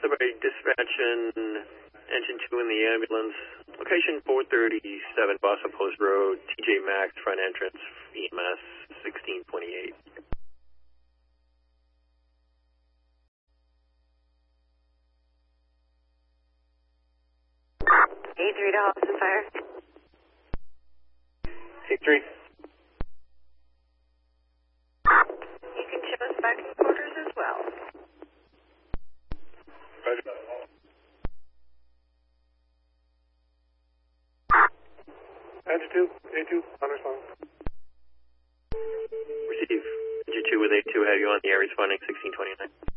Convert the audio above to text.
Somebody dispatching engine 2 in the ambulance. Location 437 Boston Post Road, TJ Maxx, front entrance, EMS 1628. 83 to Austin Fire. 83. You can show us back to quarters as well. Roger. Engine 2, A2, on response. Receive. Engine 2 with A2, have you on the air responding 1629.